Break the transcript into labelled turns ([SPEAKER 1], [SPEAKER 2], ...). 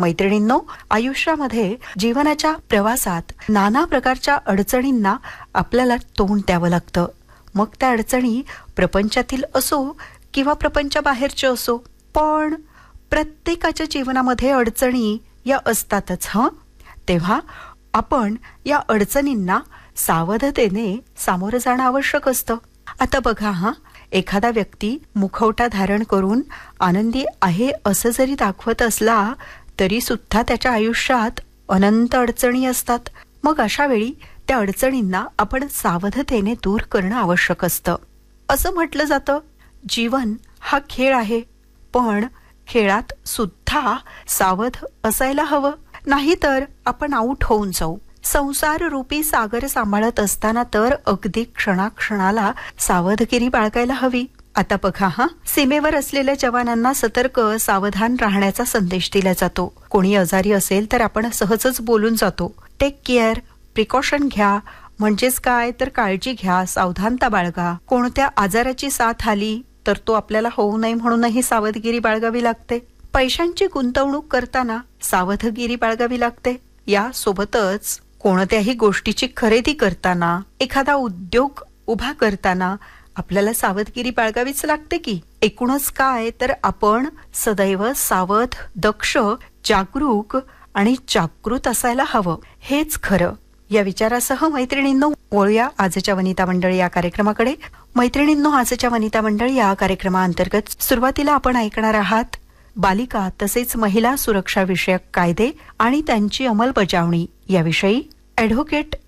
[SPEAKER 1] मैत्रिणींनो, आयुष्यामध्ये जीवनाच्या प्रवासात नाना प्रकारच्या अडचणींना आपल्याला तोंड द्यावं लागतं. मग त्या अडचणी प्रपंचातील असो किंवा प्रपंचाबाहेरच्या असो, पण प्रत्येकाच्या जीवनामध्ये अडचणी या असतातच. तेव्हा आपण या अडचणींना सावधतेने सामोरं जाणं आवश्यक असतं. आता बघा, एखादा व्यक्ती मुखवटा धारण करून आनंदी आहे असं जरी दाखवत असला तरी सुद्धा त्याच्या आयुष्यात अनंत अडचणी असतात. मग अशा वेळी त्या अडचणींना आपण सावधतेने दूर करणं आवश्यक असतं. असं म्हटलं जातं, जीवन हा खेळ आहे, पण खेळात सुद्धा सावध असायला हवं, नाहीतर आपण आऊट होऊन जाऊ. संसार रूपी सागर सांभाळत असताना तर अगदी क्षणाक्षणाला सावधगिरी बाळगायला हवी. आता बघा, सीमेवर असलेल्या जवानांना सतर्क सावधान राहण्याचा संदेश दिला जातो. कोणी आजारी असेल तर आपण सहजच बोलून जातो, टेक केअर, प्रिकॉशन घ्या. म्हणजेच काय तर काळजी घ्या, सावधानता बाळगा. कोणत्या आजाराची साथ आली तर तो आपल्याला होऊ नये म्हणूनही सावधगिरी बाळगावी लागते. पैशांची गुंतवणूक करताना सावधगिरी बाळगावी लागते. या सोबतच कोणत्याही गोष्टीची खरेदी करताना, एखादा उद्योग उभा करताना आपल्याला सावधगिरी बाळगावीच लागते की. एकूणच काय तर आपण सदैव सावध, दक्ष, जागरूक आणि जागृत असायला हवं, हेच खरं. या विचारासह मैत्रिणींनो, वळूया आजच्या वनिता मंडळी या कार्यक्रमाकडे. मैत्रिणींनो, आजच्या वनिता मंडळी या कार्यक्रमाअंतर्गत सुरुवातीला आपण ऐकणार आहात बालिका तसेच महिला सुरक्षा विषयक कायदे आणि त्यांची अंमलबजावणी याविषयी ॲडव्होकेट